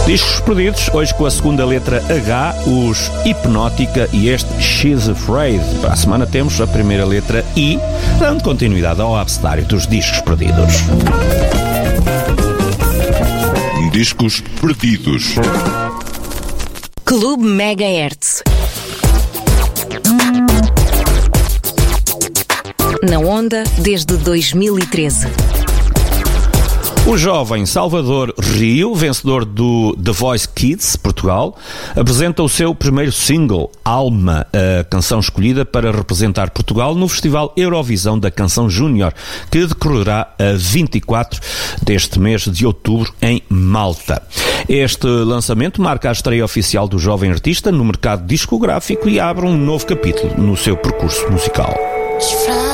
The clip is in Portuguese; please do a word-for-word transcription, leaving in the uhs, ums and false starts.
Discos perdidos, hoje com a segunda letra H, os Hipnótica e este She's Afraid. Para a semana temos a primeira letra I, dando continuidade ao abecedário dos discos perdidos. Discos perdidos. Clube Megahertz. Na onda desde dois mil e treze. O jovem Salvador Rio, vencedor do The Voice Kids Portugal, apresenta o seu primeiro single, Alma, a canção escolhida para representar Portugal no Festival Eurovisão da Canção Júnior, que decorrerá a vinte e quatro deste mês de outubro em Malta. Este lançamento marca a estreia oficial do jovem artista no mercado discográfico e abre um novo capítulo no seu percurso musical.